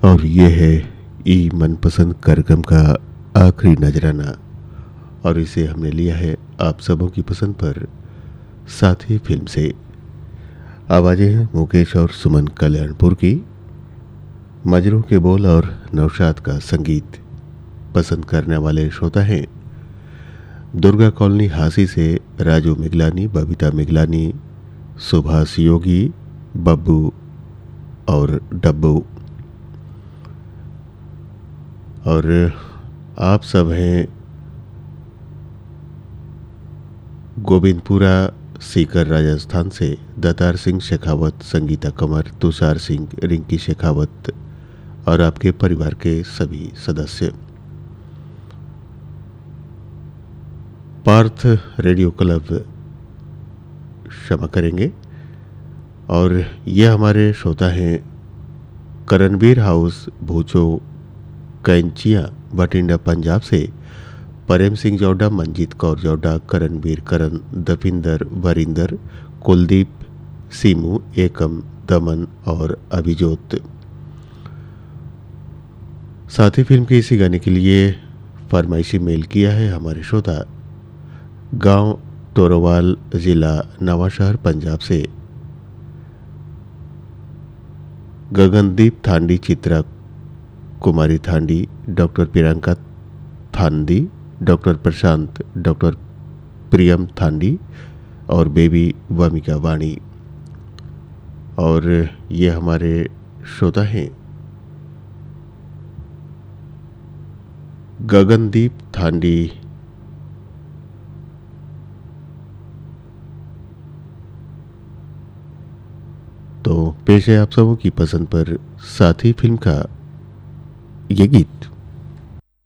और ये है ई मनपसंद कार्यक्रम का आखिरी नजराना। और इसे हमने लिया है आप सबों की पसंद पर साथी फिल्म से। आवाज़ें हैं मुकेश और सुमन कल्याणपुर की। मजरू के बोल और नौशाद का संगीत पसंद करने वाले श्रोता हैं दुर्गा कॉलोनी हासी से राजू मिगलानी, बबीता मिगलानी, सुभाष योगी, बब्बू और डब्बू। और आप सब हैं गोविंदपुरा सीकर राजस्थान से दतार सिंह शेखावत, संगीता कंवर, तुषार सिंह, रिंकी शेखावत और आपके परिवार के सभी सदस्य। पार्थ रेडियो क्लब क्षमा करेंगे। और ये हमारे श्रोता हैं करणवीर हाउस भूचो कैंचिया बठिंडा पंजाब से प्रेम सिंह जोड़ा, मंजीत कौर जोड़ा, करणवीर, करण, दफिंदर, वरिंदर, कुलदीप, सीमू, एकम, दमन और अभिजोत। साथी फिल्म के इसी गाने के लिए फरमाइशी मेल किया है हमारे श्रोता गांव तोरोवाल, जिला नवांशहर, पंजाब से गगनदीप थांडी, चित्रा कुमारी थांडी, डॉक्टर प्रियंका थांडी, डॉक्टर प्रशांत, डॉक्टर प्रियम थांडी और बेबी वमिका वाणी। और ये हमारे श्रोता हैं गगनदीप थांडी। तो पेश है आप सबों की पसंद पर साथी फिल्म का ये गीत।